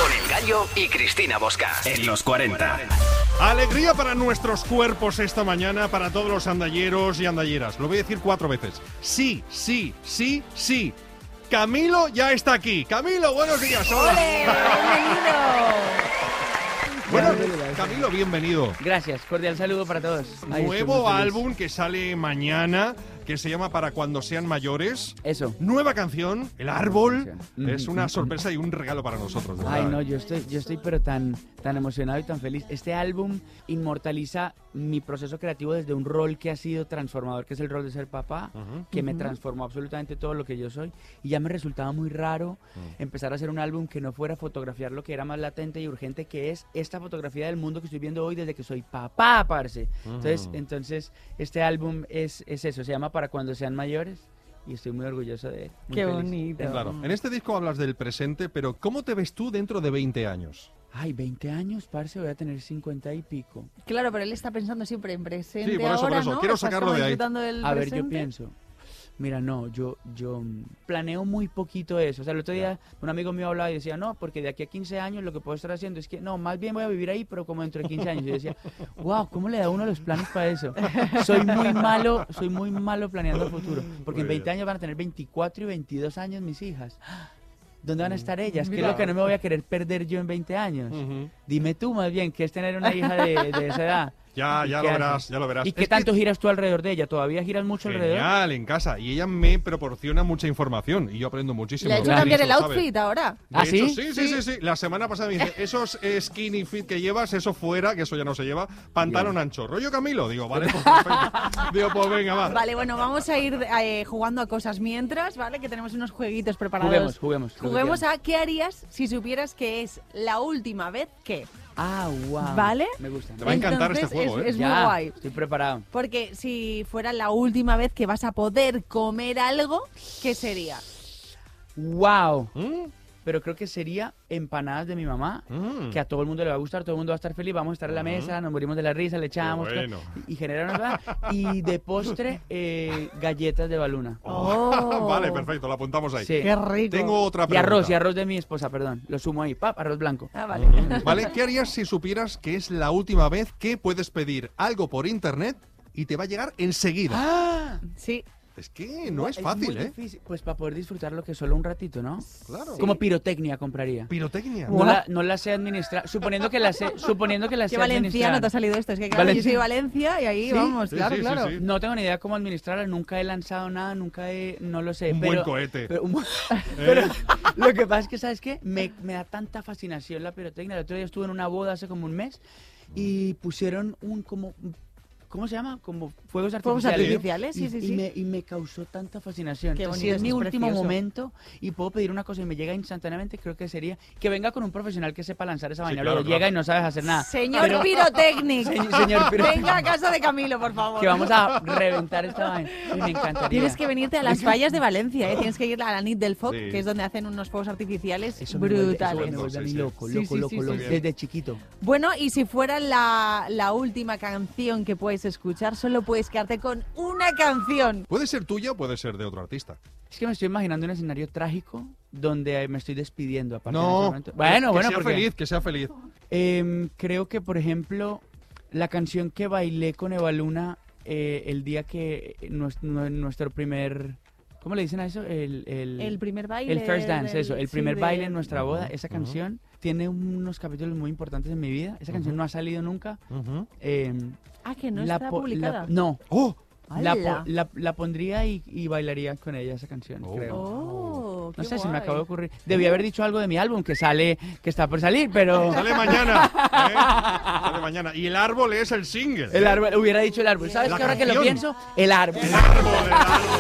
Con El Gallo y Cristina Bosca. En los 40. Alegría para nuestros cuerpos esta mañana, para todos los andalleros y andalleras. Lo voy a decir 4 veces. Sí, sí, sí, sí. Camilo ya está aquí. Camilo, buenos días. Hola. Bueno, Camilo, bienvenido. Gracias, cordial saludo para todos. Nuevo álbum que sale mañana, que se llama Para cuando sean mayores. Eso. Nueva canción, El Árbol. Es una sorpresa y un regalo para nosotros, ¿verdad? Ay, no, yo estoy pero tan emocionado y tan feliz. Este álbum inmortaliza mi proceso creativo desde un rol que ha sido transformador, que es el rol de ser papá, que me transformó absolutamente todo lo que yo soy. Y ya me resultaba muy raro empezar a hacer un álbum que no fuera fotografiar lo que era más latente y urgente, que es esta fotografía del mundo que estoy viendo hoy desde que soy papá, parce. Entonces, este álbum es eso, se llama Para cuando sean mayores. Y estoy muy orgulloso de él. Qué feliz. Bonito. Claro. En este disco hablas del presente, pero ¿cómo te ves tú dentro de 20 años? Ay, 20 años, parce, voy a tener 50 y pico. Claro, pero él está pensando siempre en presente. Sí, por eso, ahora, por eso. ¿no? Quiero sacarlo de ahí. A ver, yo pienso. Mira, no, yo planeo muy poquito eso. O sea, el otro día un amigo mío hablaba y decía, no, porque de aquí a 15 años lo que puedo estar haciendo es que, no, más bien voy a vivir ahí, pero como dentro de 15 años. Y yo decía, wow, ¿cómo le da uno los planes para eso? Soy muy malo planeando el futuro. Porque en 20 años van a tener 24 y 22 años mis hijas. ¿Dónde van a estar ellas? ¿Qué es lo que no me voy a querer perder yo en 20 años? Dime tú más bien, ¿qué es tener una hija de esa edad? Ya lo verás. ¿Y qué tanto giras tú alrededor de ella? ¿Todavía giras mucho alrededor? Genial, en casa. Y ella me proporciona mucha información y yo aprendo muchísimo. ¿Le ha hecho cambiar el outfit ahora? ¿Ah, sí? Sí. La semana pasada me dice, esos skinny fit que llevas, eso fuera, que eso ya no se lleva, pantalón ancho. ¿Rollo Camilo? Digo, vale, pues perfecto. Digo, pues venga, va. Vale, bueno, vamos a ir jugando a cosas mientras, ¿vale? Que tenemos unos jueguitos preparados. Juguemos a ¿qué harías si supieras que es la última vez que? Ah, wow. ¿Vale? Me gusta. Te va a encantar este juego, es muy guay. Estoy preparado. Porque si fuera la última vez que vas a poder comer algo, ¿qué sería? Wow. Pero creo que sería empanadas de mi mamá, que a todo el mundo le va a gustar, todo el mundo va a estar feliz, vamos a estar en la mesa, nos morimos de la risa, le echamos y genera una... Y de postre, galletas de Baluna. Vale, perfecto, lo apuntamos ahí. Sí. ¡Qué rico! Tengo otra pregunta. Y arroz de mi esposa, perdón. Lo sumo ahí, arroz blanco. Vale. Vale, ¿qué harías si supieras que es la última vez que puedes pedir algo por internet y te va a llegar enseguida? ¡Ah! Sí. Es que no es fácil, muy difícil. Pues para poder disfrutarlo que solo un ratito, ¿no? Claro. Como pirotecnia compraría. ¿Pirotecnia? No la sé administrar. Suponiendo que la sé ¿Qué valenciano te ha salido esto? Es que claro, yo soy de Valencia y ahí vamos, claro. Sí. No tengo ni idea cómo administrarla, nunca he lanzado nada, no lo sé. Buen cohete. Pero lo que pasa es que, ¿sabes qué? Me da tanta fascinación la pirotecnia. El otro día estuve en una boda hace como un mes y pusieron ¿cómo se llama? Como fuegos artificiales. Sí. Y me causó tanta fascinación. Qué Entonces, bonito, si es mi último precioso. momento y puedo pedir una cosa y me llega instantáneamente, creo que sería que venga con un profesional que sepa lanzar esa vaina. Claro, Luego llega y no sabes hacer nada. Señor Pirotecnic. Señor Pirotecnic. Venga a casa de Camilo, por favor. Que vamos a reventar esta vaina. Y me encantaría. Tienes que venirte a las fallas de Valencia, ¿eh? Tienes que ir a la Nit del Foc, Sí. que es donde hacen unos fuegos artificiales Eso brutales. me vuelve a mí loco, Sí. desde chiquito. Bueno, y si fuera la última canción que puedes escuchar, solo puedes quedarte con una canción. Puede ser tuya o puede ser de otro artista. Es que me estoy imaginando un escenario trágico donde me estoy despidiendo. Aparte No, de ese momento. Bueno, que sea feliz. Creo que, por ejemplo, la canción que bailé con Evaluna el día que nuestro primer... ¿Cómo le dicen a eso? El primer baile. El first dance, eso. El primer baile en nuestra boda. Ujú, Esa canción tiene unos capítulos muy importantes en mi vida. Esa canción no ha salido nunca. Que no está publicada. No. ¡Oh! La pondría y bailaría con ella esa canción, creo. No sé, se me acabó de ocurrir. Debí haber dicho algo de mi álbum que está por salir, pero... Sale mañana. Sale mañana. Y el árbol es el single. El árbol, hubiera dicho el árbol. ¿Sabes qué? Ahora que lo pienso, el árbol. El árbol.